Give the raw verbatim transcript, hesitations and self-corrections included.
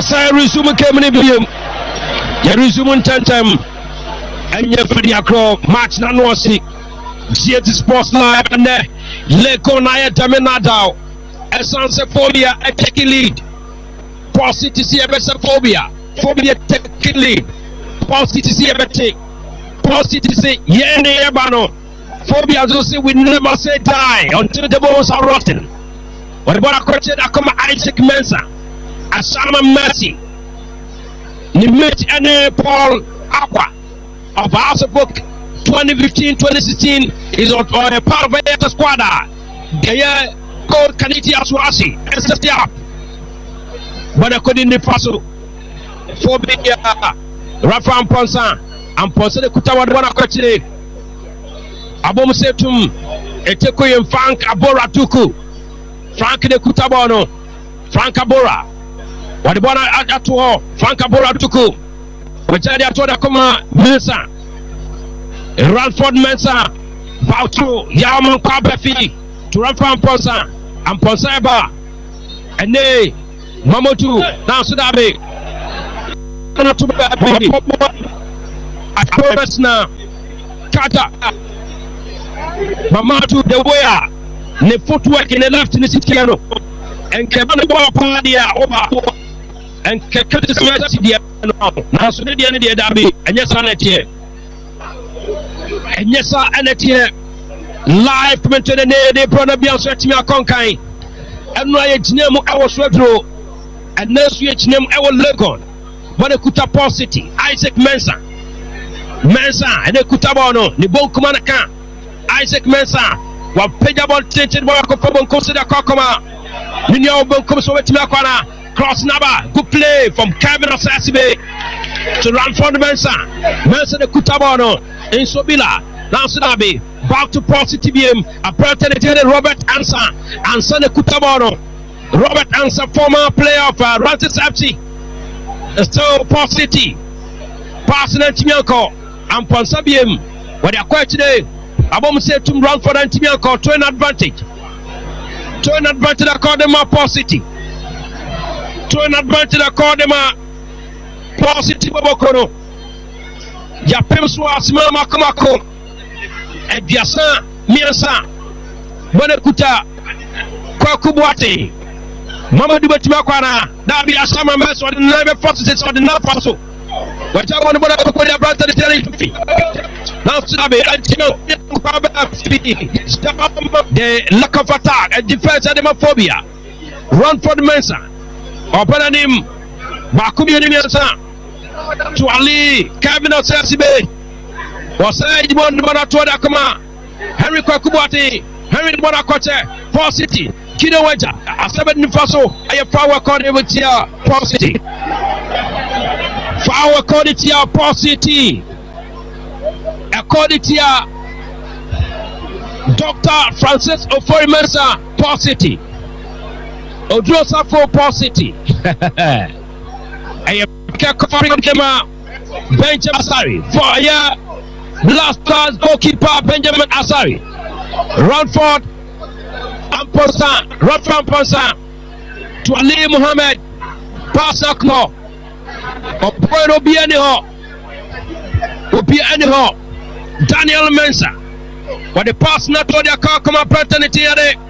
Yasa resume came in the You resume ten time. And you for the acro match na no see. G T Sports Live and there. Leko na ya Taminadao. Essence phobia a taking lead. Paul City see a better phobia. Phobia taking lead. Paul City see a better. Paul City say yene ebano. Phobia also say we never say die until the bones are rotten. What about a question that come Isaac Mensa? Asama Mercy. Ni met any Paul Aqua of House of Book twenty fifteen twenty sixteen is on a part of the squad. They are called Kaniti Aswasi. S S T up. But I couldn't the puzzle. Phobia Rafa and Ponsa and Ponsa the Kutawa one question. Abom Setum Eteko and Frank Abora Tuku. Frank de Kutabano. Frank Abora. What about at all? Frank Abora Tuku. Which I told a comma Mensa. Ranford Mensa. Bautu Yaman Kabefi to Rafa and Ponsa and Ponsaba. And they Mamotu now Sudabe. At Progress now. Kata Mamatu the way the footwork in the left in the city and Kevin Ball party over and Kevin now so the end of the derby and yes on it here and yes on it here live commentary the day brother Bian Sweating a conkai and no I name I was Redro and next week name I will Legon but the Kuta Paul City Isaac Mensa Mensa and the Kutabono the Bon Kumanaka Isaac Mensa wa pejabol tinted wa ko fo bon consider kokoma ninyo bon kom so wetima kwana cross naba good play from Kevin Osasibe to Ranford Mensa Mensa de Kutabono in Sobila now Sudabi back to Paul City B M a pretended Robert Ansa Ansa de Kutabono Robert Ansa former player of uh, Rantis F C still Paul City passing and Timianko and Ponsa B M what they are quite today Abom say to run for an team called to an advantage. To an advantage according to Paul City. To an advantage according to Paul City Bobokono. Japem Swasma Makamako. And Biasa Miasa Bonekuta Kwakubuate. Mama Dubatimakwana. That be a summer mess or the never forces or the not possible. What I want to put a brother to tell you. Now, the lack of attack and defense and homophobia. Run for the Mensa. Open him. Bakubi Mensa. To Ali. Kevin Osasibe. Was said one Bonatoda Kama. Henry Kwakubuati. Henry Bonakote. Paul City. Kino Waja. A seven Faso. I have power according with your Paul City. Power according to your Paul City. According to your Doctor Francis Ofori Mensa, Paul City. Odrosa for Paul City. I am covering them. Benjamin Asari. For yeah, Blast Stars goalkeeper Benjamin Asari. Ranford Amponsa. Ranford Amponsa. To Ali Muhammad. Pasakno. Opo obi anyhow. Obi anyhow. Daniel Mensa. But the pass not to the car come up paternity here.